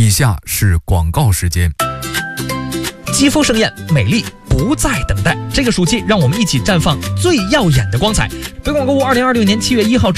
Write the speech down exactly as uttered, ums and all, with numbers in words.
以下是广告时间。 肌肤盛艳，美丽不再等待。这个暑期，让我们一起绽放最耀眼的光彩。北广购物二零二六年七月一号